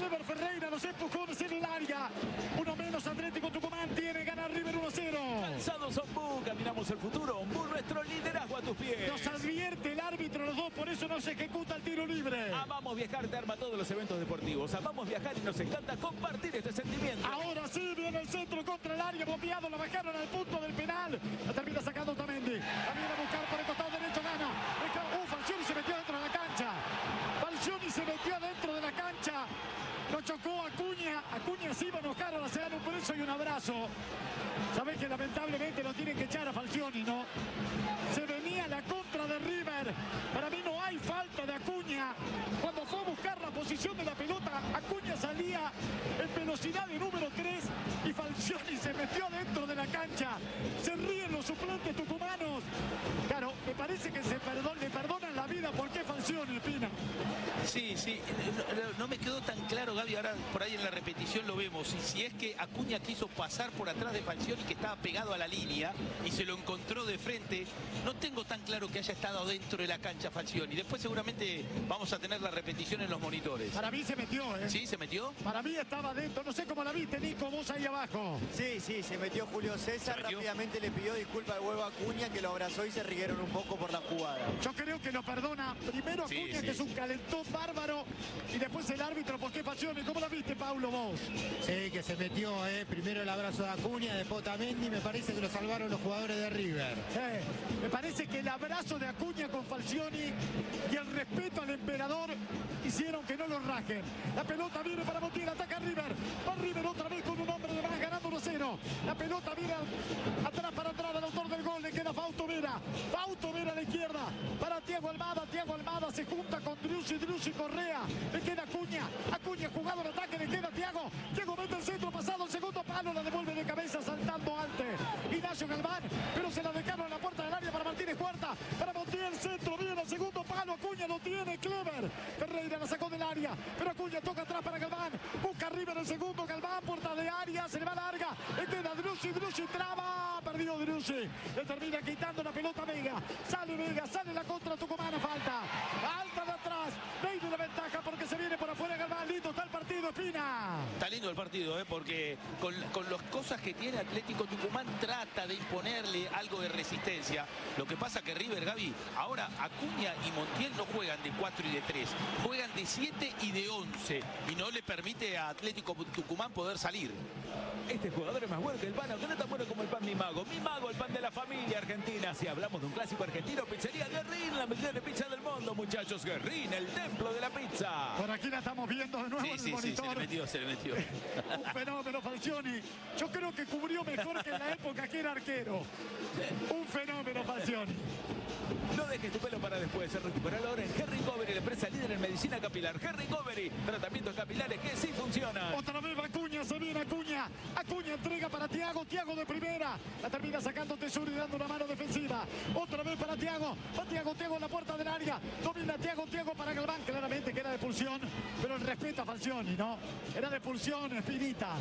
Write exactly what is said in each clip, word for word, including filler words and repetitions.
Clever Ferreira, los empujones en el área. Uno menos, Atlético Tucumán tiene, gana River uno cero. Calzados Ombú, caminamos el futuro. Ombú, nuestro liderazgo a tus pies. Nos advierte el árbitro, los dos, por eso no se ejecuta el tiro libre. Amamos viajar, te arma todos los eventos deportivos. Amamos viajar y nos encanta compartir este sentimiento. Ahora sí viene el centro contra el área, bombeado, la bajaron al punto del penal. La termina sacando Otamendi. La viene a buscar por el costado derecho, gana. Uh, Falcioni se metió dentro de la cancha. Falcioni se metió dentro de la cancha. Lo chocó Acuña. Acuña se iba a enojar, ahora se dan un beso y un abrazo. Sabés que lamentablemente lo tienen que echar a Falcioni, ¿no? Se venía la contra de River. Para mí no hay falta de Acuña. Cuando fue a buscar la posición de la pelota, Acuña salía en velocidad de número tres y Falcioni se metió dentro de la cancha. Se ríen los suplentes tucumanos. Claro, me parece que se perdon, le perdonan la vida. ¿Por qué Falcioni, Pina? Sí, sí, no, no me quedó tan claro, Gaby, ahora por ahí en la repetición lo vemos. Y si es que Acuña quiso pasar por atrás de Falcioni, que estaba pegado a la línea, y se lo encontró de frente, no tengo tan claro que haya estado dentro de la cancha Falcioni. Después seguramente vamos a tener la repetición en los monitores. Para mí se metió, ¿eh? ¿Sí, se metió? Para mí estaba dentro, no sé cómo la viste, Nico, vos ahí abajo. Sí, sí, se metió Julio César, ¿Se metió? Rápidamente le pidió disculpas de huevo a Acuña, que lo abrazó y se rieron un poco por la jugada. Yo creo que lo perdona primero Sí, Acuña, sí. que es un calentón bárbaro, y después el árbitro, ¿por qué Falcioni? ¿Cómo la viste, Paulo, vos? Sí, que se metió, eh. Primero el abrazo de Acuña, después Otamendi, me parece que lo salvaron los jugadores de River. Sí, me parece que el abrazo de Acuña con Falcioni y el respeto al emperador hicieron que no lo rajen. La pelota viene para Montiel, ataca River. Va River otra vez con un hombre de más, ganando uno cero. La pelota viene atrás para atrás al autor del gol, le queda Fausto Vera. Fausto Vera a la izquierda para Thiago Almada. Thiago Almada se junta con Driussi, Driussi Correa. Le queda Acuña. Acuña jugado el ataque, le queda Thiago. Thiago mete el centro pasado, el segundo palo, la devuelve de cabeza saltando ante Ignacio Galván, pero se la dejaron en la puerta del área para Martínez Cuarta. Para Montiel, centro, viene el segundo palo. Acuña lo tiene, Clever Ferreira la sacó del área, pero Acuña toca atrás para Galván. Busca River el segundo, Galván, puerta de área, se le va larga. Le queda Driussi, Driussi traba, perdió Driussi. Le termina quitando la pelota Vega. Sale Vega, sale la contra tucumana, falta. Alta de atrás, veinte la ventaja porque se viene por afuera Galván. Listo está el partido, Espina. Está lindo el partido, ¿eh? Porque con, con las cosas que tiene Atlético Tucumán trata de imponerle algo de resistencia. Lo que pasa que River, Gaby, ahora Acuña y Montiel no juegan de cuatro y de tres, juegan de siete y de once, y no le permite a Atlético Tucumán poder salir. Este jugador es más bueno que el pan, aunque no tan bueno como el pan Mi Mago. Mi Mago, el pan de la familia argentina. Si hablamos de un clásico argentino, pizzería Guerrín, la mejor pizza del mundo, muchachos. Guerrín, el templo de la pizza. Por aquí la estamos viendo de nuevo Sí, en el sí, sí, monitor. se le metió, se le metió. Un fenómeno Falcioni. Yo creo que cubrió mejor que en la época que era arquero. Un fenómeno Falcioni. No dejes tu pelo para después. Recuperalo ahora en Herring Covery, la empresa líder en medicina capilar. Herring Covery, tratamientos capilares que sí funcionan. Otra vez va Acuña, se viene Acuña. Acuña entrega para Thiago, Thiago de primera. La termina sacando Tesuri dando una mano defensiva. Otra vez para Thiago. Va Thiago, Thiago en la puerta del área. Domina Thiago, Thiago para Galván. Claramente que era de pulsión, pero el respeto a Falcioni, ¿no? Era de pulsión, Espinita.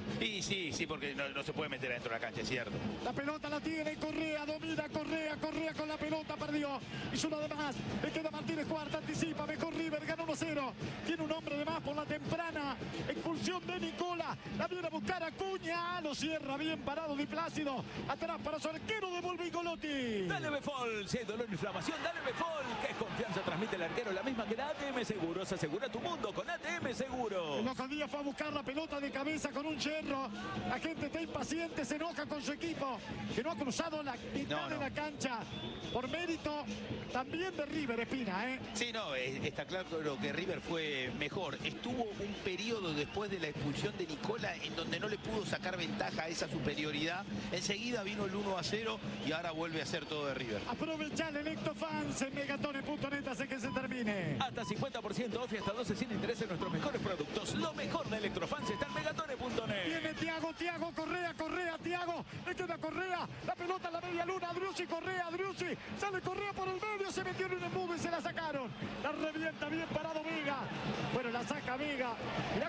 Y sí, sí, porque no, no se puede meter adentro de la cancha, es cierto. La pelota la tiene Correa, domina Correa, Correa con la pelota, perdió. Hizo una de más, le queda Martínez Cuarta, anticipa, mejor River, gana uno cero. Tiene un hombre de más por la temprana expulsión de Nicola. La viene a buscar Acuña, lo cierra bien parado Di Plácido. Atrás para su arquero, devuelve Igolotti. Dale Befol, si hay dolor o inflamación, dale Befol. ¿Qué confianza transmite el arquero? La misma que la A T M Seguros. Asegura tu mundo con A T M Seguros. El Ojo Díaz fue a buscar la pelota de cabeza con un yerro. La gente está impaciente, se enoja con su equipo, que no ha cruzado la mitad No, de no. la cancha. Por mérito también de River, Espina, ¿eh? Sí, no, eh, está claro que River fue mejor. Estuvo un periodo después de la expulsión de Nicola en donde no le pudo sacar ventaja a esa superioridad. Enseguida vino el uno a cero y ahora vuelve a ser todo de River. Aprovechar el Electofans en megatone punto net hace que se termine. Hasta cincuenta por ciento off y hasta doce sin interés en nuestros mejores productos. Lo mejor de Electrofans está en megatone punto net. Viene Thiago, Thiago, Correa, Correa, Thiago. Le queda Correa. La pelota en la media luna. Driussi, Correa, Driussi. Sale Correa por el medio. Se metió en un embudo y se la sacaron. La revienta bien parado Vega. Bueno, la saca Vega. Mirá